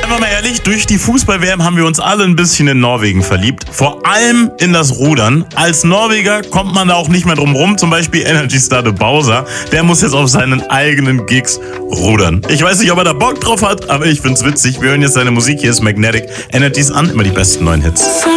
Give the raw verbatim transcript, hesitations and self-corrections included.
seien wir mal ehrlich, durch die Fußball-W M haben wir uns alle ein bisschen in Norwegen verliebt. Vor allem in das Rudern. Als Norweger kommt man da auch nicht mehr drum rum. Zum Beispiel Energy Star de Bowser. Der muss jetzt auf seinen eigenen Gigs rudern. Ich weiß nicht, ob er da Bock drauf hat, aber ich find's witzig. Wir hören jetzt seine Musik. Hier ist Magnetic. Energies an, immer die besten neuen Hits.